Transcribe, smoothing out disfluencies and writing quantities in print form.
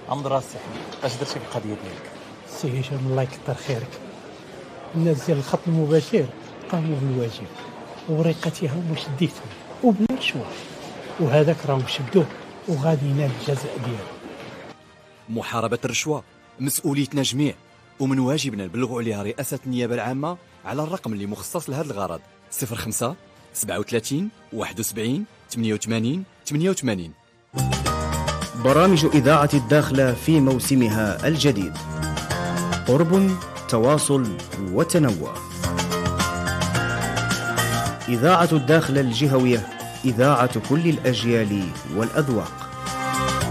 عمد راسي اش درتي في القضيه ديالك؟ سي هشام الله يكثر خيرك. الناس ديال الخط المباشر قاموا بالواجب وورقتها هما شديتهم وبلا رشوه، وهذاك راهم شدوه وغادي ينال الجزاء ديالو. محاربة الرشوة مسؤوليتنا جميع، ومن واجبنا نبلغوا عليها رئاسة النيابة العامة على الرقم اللي مخصص لهذا الغرض 05 37 71 88 88. برامج إذاعة الداخلة في موسمها الجديد، قرب، تواصل وتنوع. إذاعة الداخلة الجهوية، إذاعة كل الأجيال والأذواق.